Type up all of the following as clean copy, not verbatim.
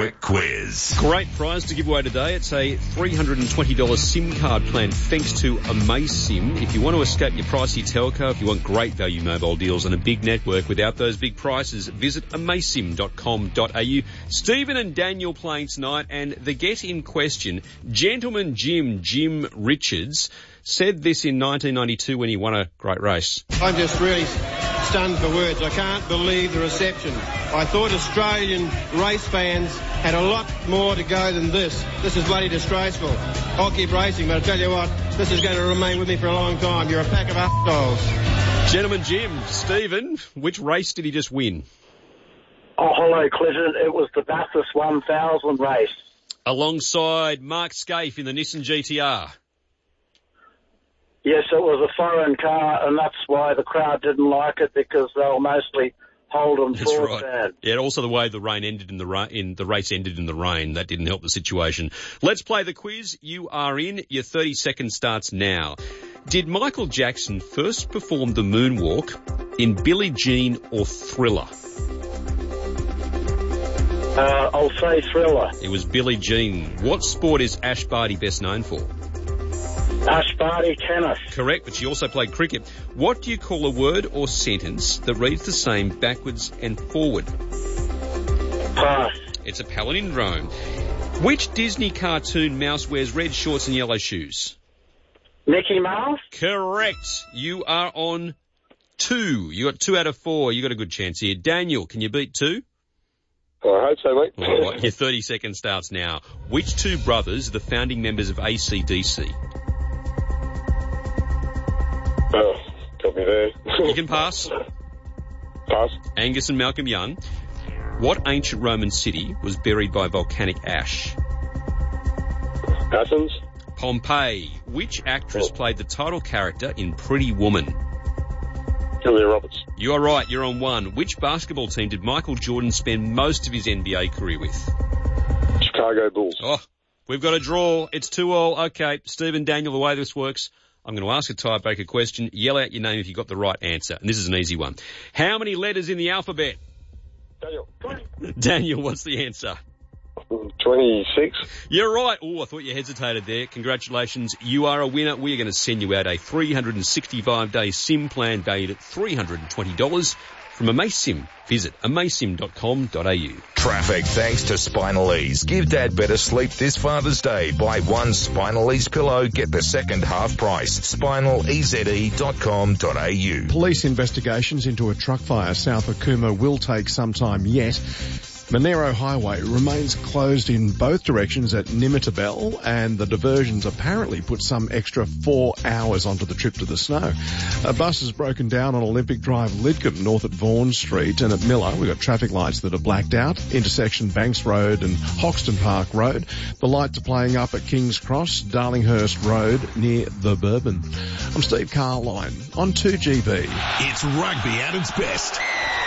quick quiz. Great prize to give away today. It's a $320 SIM card plan thanks to AmazeSIM. If you want to escape your pricey telco, if you want great value mobile deals on a big network without those big prices, visit amazesim.com.au. Stephen and Daniel playing tonight, and the get in question, Gentleman Jim Richards, said this in 1992 when he won a great race. I'm just really stunned for words. I can't believe the reception. I thought Australian race fans had a lot more to go than this. This is bloody disgraceful. I'll keep racing, but I tell you what, this is going to remain with me for a long time. You're a pack of assholes. Gentleman Jim, Stephen, which race did he just win? Oh, hello, Clinton. It was the Bathurst 1000 race. Alongside Mark Scaife in the Nissan GTR. Yes, it was a foreign car, and that's why the crowd didn't like it, because they were mostly Holden Ford fans. Yeah, also the way the rain ended in the race ended in the rain. That didn't help the situation. Let's play the quiz. You are in. Your 30 seconds starts now. Did Michael Jackson first perform the moonwalk in Billie Jean or Thriller? I'll say Thriller. It was Billie Jean. What sport is Ash Barty best known for? Ash Barty, tennis. Correct, but she also played cricket. What do you call a word or sentence that reads the same backwards and forward? Pass. It's a palindrome. Which Disney cartoon mouse wears red shorts and yellow shoes? Mickey Mouse? Correct. You are on 2. You got 2 out of 4. You got a good chance here. Daniel, can you beat 2? I hope so, mate. All right, your 30 seconds starts now. Which two brothers are the founding members of AC/DC? Oh, got me there. You can pass. Pass. Angus and Malcolm Young. What ancient Roman city was buried by volcanic ash? Athens. Pompeii. Which actress played the title character in Pretty Woman? Julia Roberts. You are right. You're on 1. Which basketball team did Michael Jordan spend most of his NBA career with? Chicago Bulls. Oh, we've got a draw. It's 2-2. Okay, Stephen, Daniel, the way this works, I'm going to ask a tiebreaker question. Yell out your name if you got the right answer. And this is an easy one. How many letters in the alphabet? Daniel. Daniel, what's the answer? 26. You're right. Oh, I thought you hesitated there. Congratulations. You are a winner. We are going to send you out a 365-day SIM plan valued at $320 from AmazeSIM. Visit amazesim.com.au. Traffic thanks to Spinal Ease. Give Dad better sleep this Father's Day. Buy one Spinal Ease pillow, get the second half price. SpinalEase.com.au. Police investigations into a truck fire south of Cooma will take some time yet. Monero Highway remains closed in both directions at Nimitabel, and the diversions apparently put some extra 4 hours onto the trip to the snow. A bus has broken down on Olympic Drive, Lidcombe, north at Vaughan Street, and at Miller we've got traffic lights that are blacked out, intersection Banks Road and Hoxton Park Road. The lights are playing up at King's Cross, Darlinghurst Road near the Bourbon. I'm Steve Carline on 2GB. It's rugby at its best.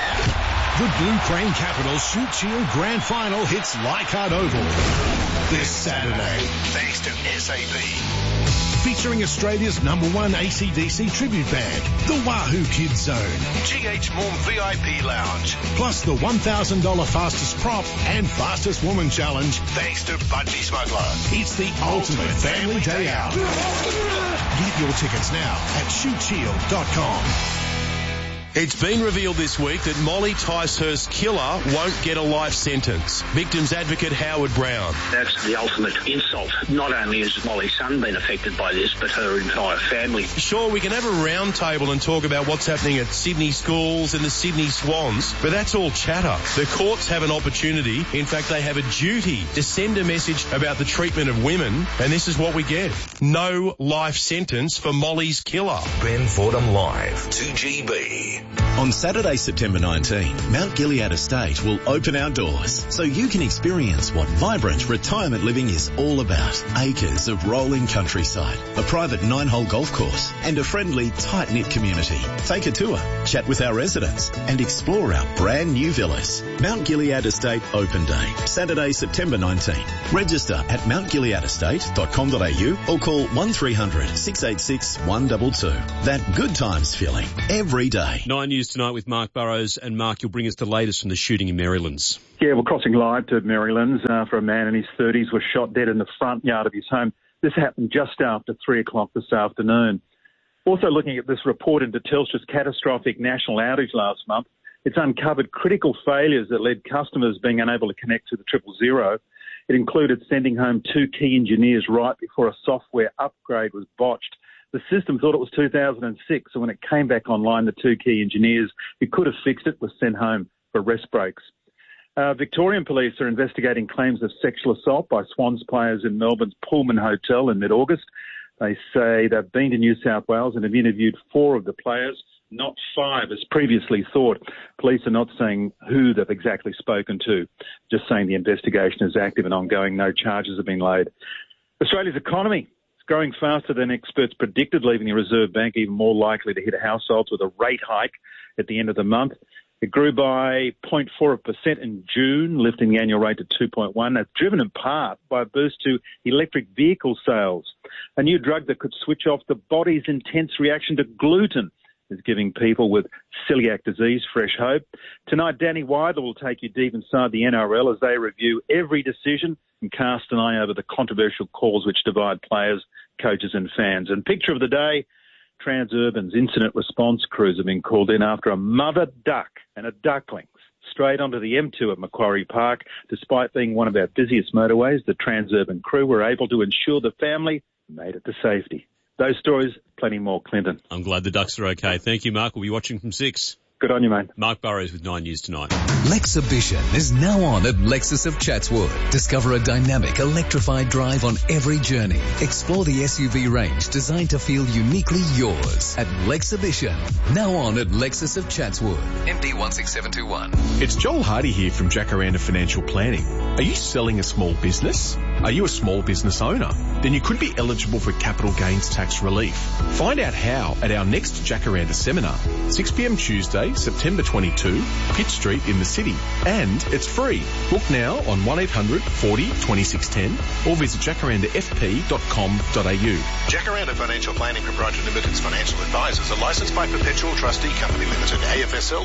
The Blue Crane Capitals Shoot Shield Grand Final hits Leichhardt Oval this Saturday. Thanks to SAP. Featuring Australia's #1 AC/DC tribute band, the Wahoo Kids Zone. GH Morm VIP Lounge. Plus the $1,000 fastest prop and fastest woman challenge. Thanks to Budgie Smuggler. It's the ultimate family day out. Get your tickets now at shootshield.com. It's been revealed this week that Molly Ticehurst's killer won't get a life sentence. Victims advocate Howard Brown. That's the ultimate insult. Not only has Molly's son been affected by this, but her entire family. Sure, we can have a round table and talk about what's happening at Sydney schools and the Sydney Swans, but that's all chatter. The courts have an opportunity, in fact they have a duty, to send a message about the treatment of women, and this is what we get. No life sentence for Molly's killer. Ben Fordham Live, 2GB. On Saturday, September 19, Mount Gilead Estate will open our doors so you can experience what vibrant retirement living is all about. Acres of rolling countryside, a private 9-hole golf course, and a friendly, tight-knit community. Take a tour, chat with our residents, and explore our brand new villas. Mount Gilead Estate Open Day, Saturday, September 19. Register at mountgileadestate.com.au or call 1300 686 122. That good times feeling every day. 9 News News tonight with Mark Burrows. And Mark, you'll bring us the latest from the shooting in Marylands. Yeah, we're crossing live to Marylands after a man in his 30s was shot dead in the front yard of his home. This happened just after 3 o'clock this afternoon. Also looking at this report into Telstra's catastrophic national outage last month, it's uncovered critical failures that led customers being unable to connect to the 000. It included sending home 2 key engineers right before a software upgrade was botched. The system thought it was 2006, so when it came back online, the 2 key engineers who could have fixed it were sent home for rest breaks. Victorian police are investigating claims of sexual assault by Swans players in Melbourne's Pullman Hotel in mid-August. They say they've been to New South Wales and have interviewed 4 of the players, not 5 as previously thought. Police are not saying who they've exactly spoken to, just saying the investigation is active and ongoing. No charges have been laid. Australia's economy growing faster than experts predicted, leaving the Reserve Bank even more likely to hit households with a rate hike at the end of the month. It grew by 0.4% in June, lifting the annual rate to 2.1. That's driven in part by a boost to electric vehicle sales. A new drug that could switch off the body's intense reaction to gluten is giving people with celiac disease fresh hope. Tonight, Danny Weidler will take you deep inside the NRL as they review every decision and cast an eye over the controversial calls which divide players, coaches and fans. And picture of the day, Transurban's incident response crews have been called in after a mother duck and a duckling strayed onto the M2 at Macquarie Park. Despite being one of our busiest motorways, the Transurban crew were able to ensure the family made it to safety. Those stories, plenty more, Clinton. I'm glad the Ducks are okay. Thank you, Mark. We'll be watching from 6. Good on you, mate. Mark Burrows with 9 News Tonight. Lexhibition is now on at Lexus of Chatswood. Discover a dynamic, electrified drive on every journey. Explore the SUV range designed to feel uniquely yours at Lexhibition. Now on at Lexus of Chatswood. MD 16721. It's Joel Hardy here from Jacaranda Financial Planning. Are you selling a small business? Are you a small business owner? Then you could be eligible for capital gains tax relief. Find out how at our next Jacaranda seminar, 6 p.m. Tuesday, September 22, Pitt Street in the city. And it's free. Book now on 1800 40 2610 or visit jacarandafp.com.au. Jacaranda Financial Planning Proprietary Limited's financial advisors are licensed by Perpetual Trustee Company Limited, AFSL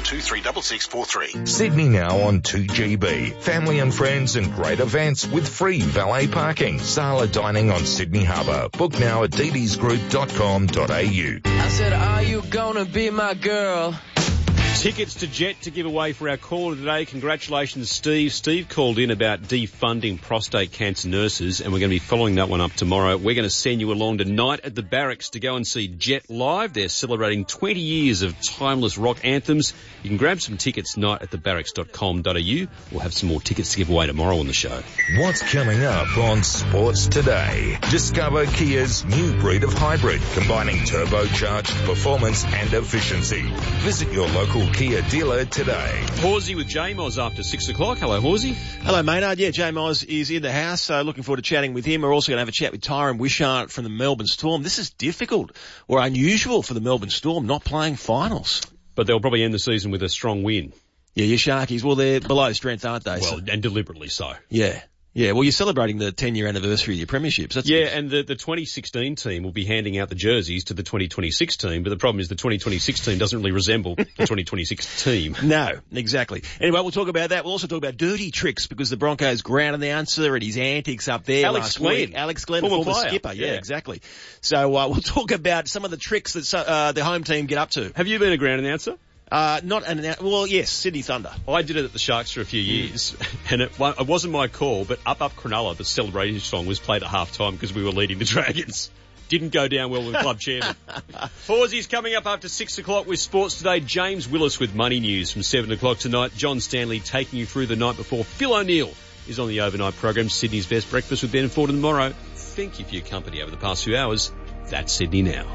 236643. Sydney now on 2GB. Family and friends and great events with free valet parking. Sala dining on Sydney Harbour. Book now at ddsgroup.com.au. I said, are you gonna be my girl? Tickets to Jet to give away for our caller today. Congratulations, Steve. Steve called in about defunding prostate cancer nurses, and we're going to be following that one up tomorrow. We're going to send you along tonight at the Barracks to go and see Jet live. They're celebrating 20 years of timeless rock anthems. You can grab some tickets tonight at thebarracks.com.au. We'll have some more tickets to give away tomorrow on the show. What's coming up on Sports Today? Discover Kia's new breed of hybrid, combining turbocharged performance and efficiency. Visit your local Kia dealer today. Horsey with J Moz after 6 o'clock. Hello, Horsey. Hello, Maynard. Yeah, J Moz is in the house, so looking forward to chatting with him. We're also going to have a chat with Tyrone Wishart from the Melbourne Storm. This is difficult or unusual for the Melbourne Storm not playing finals. But they'll probably end the season with a strong win. Yeah, your Sharkies. Well, they're below strength, aren't they? Well, and deliberately so. Yeah. Yeah, well, you're celebrating the 10-year anniversary of your premierships. That's and the 2016 team will be handing out the jerseys to the 2026 team, but the problem is the 2026 team doesn't really resemble the 2026 team. No, exactly. Anyway, we'll talk about that. We'll also talk about dirty tricks because the Broncos ground announcer and his antics up there Alex Glenn. Alex Glenn, the former skipper. Yeah, exactly. So we'll talk about some of the tricks that the home team get up to. Have you been a ground announcer? Well, yes, Sydney Thunder. I did it at the Sharks for a few years, and it wasn't my call, but Up Cronulla, the celebration song, was played at half-time because we were leading the Dragons. Didn't go down well with the club chairman. Horsey's coming up after 6 o'clock with Sports Today. James Willis with Money News from 7 o'clock tonight. John Stanley taking you through the night before. Phil O'Neill is on the overnight program. Sydney's Best Breakfast with Ben Ford tomorrow. Thank you for your company over the past few hours. That's Sydney Now.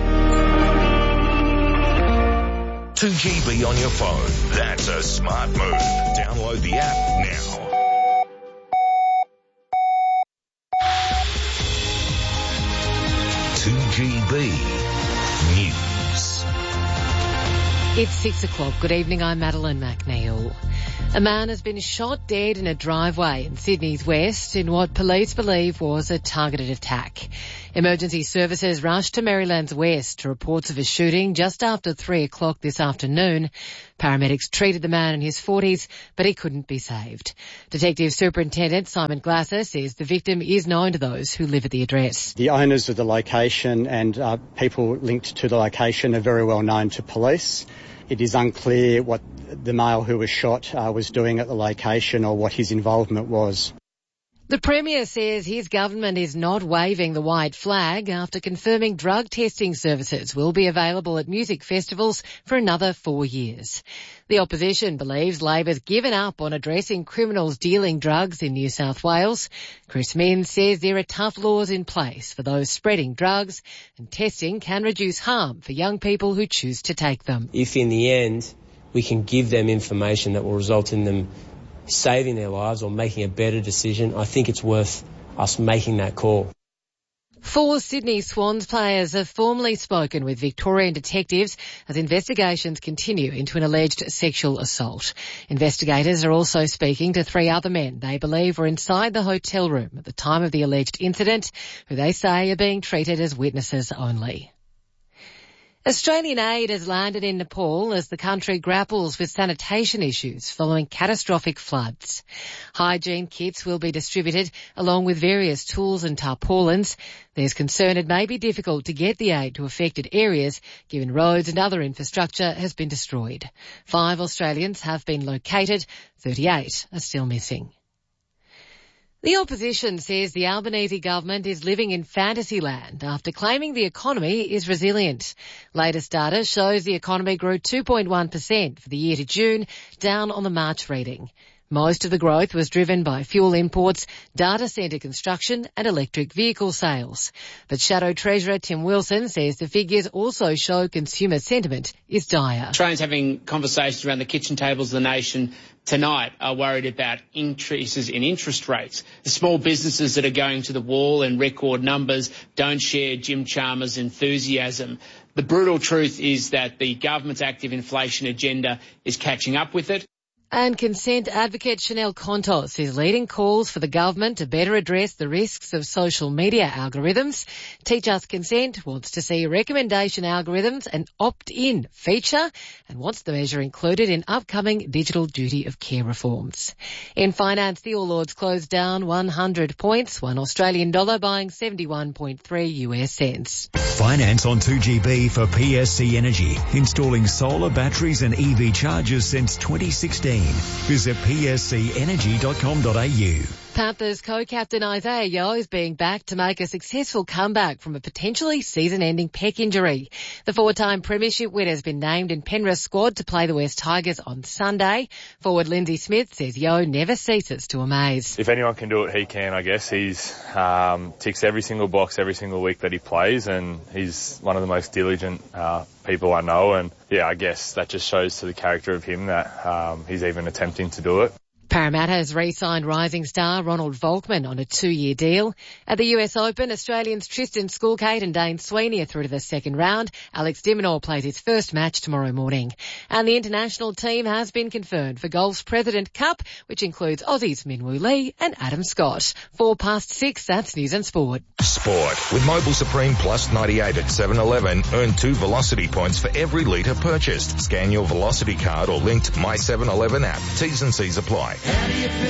2GB on your phone. That's a smart move. Download the app now. News. It's 6 o'clock. Good evening. I'm Madeline McNeil. A man has been shot dead in a driveway in Sydney's west in what police believe was a targeted attack. Emergency services rushed to Maryland's west to reports of a shooting just after 3 o'clock this afternoon. Paramedics treated the man in his 40s, but he couldn't be saved. Detective Superintendent Simon Glasser says the victim is known to those who live at the address. The owners of the location and people linked to the location are very well known to police. It is unclear what the male who was shot was doing at the location or what his involvement was. The Premier says his government is not waving the white flag after confirming drug testing services will be available at music festivals for another 4 years. The opposition believes Labor's given up on addressing criminals dealing drugs in New South Wales. Chris Minns says there are tough laws in place for those spreading drugs, and testing can reduce harm for young people who choose to take them. If in the end we can give them information that will result in them saving their lives or making a better decision, I think it's worth us making that call. 4 Sydney Swans players have formally spoken with Victorian detectives as investigations continue into an alleged sexual assault. Investigators are also speaking to 3 other men they believe were inside the hotel room at the time of the alleged incident, who they say are being treated as witnesses only. Australian aid has landed in Nepal as the country grapples with sanitation issues following catastrophic floods. Hygiene kits will be distributed along with various tools and tarpaulins. There's concern it may be difficult to get the aid to affected areas given roads and other infrastructure has been destroyed. 5 Australians have been located, 38 are still missing. The opposition says the Albanese government is living in fantasy land after claiming the economy is resilient. Latest data shows the economy grew 2.1% for the year to June, down on the March reading. Most of the growth was driven by fuel imports, data centre construction and electric vehicle sales. But Shadow Treasurer Tim Wilson says the figures also show consumer sentiment is dire. Australians having conversations around the kitchen tables of the nation tonight are worried about increases in interest rates. The small businesses that are going to the wall in record numbers don't share Jim Chalmers' enthusiasm. The brutal truth is that the government's active inflation agenda is catching up with it. And consent advocate Chanel Contos is leading calls for the government to better address the risks of social media algorithms. Teach Us Consent wants to see recommendation algorithms an opt-in feature and wants the measure included in upcoming digital duty of care reforms. In finance, the All Ords closed down 100 points, $1 Australian dollar buying 71.3 US cents. Finance on 2GB for PSC Energy, installing solar batteries and EV chargers since 2016. Visit pscenergy.com.au. Panthers co-captain Isaiah Yeo is being backed to make a successful comeback from a potentially season-ending pec injury. The 4-time premiership winner has been named in Penrith's squad to play the West Tigers on Sunday. Forward Lindsay Smith says Yeo never ceases to amaze. If anyone can do it, he can, I guess. He's ticks every single box every single week that he plays, and he's one of the most diligent people I know. And yeah, I guess that just shows to the character of him that he's even attempting to do it. Parramatta has re-signed rising star Ronald Volkman on a 2-year deal. At the US Open, Australians Tristan Schoolkate and Dane Sweeney are through to the second round. Alex de Minaur plays his first match tomorrow morning. And the international team has been confirmed for golf's President Cup, which includes Aussies Min Woo Lee and Adam Scott. 6:04, that's News and Sport. Sport. With Mobile Supreme Plus 98 at 7-Eleven, earn 2 Velocity points for every litre purchased. Scan your Velocity card or linked My 7-Eleven app. T's and C's apply.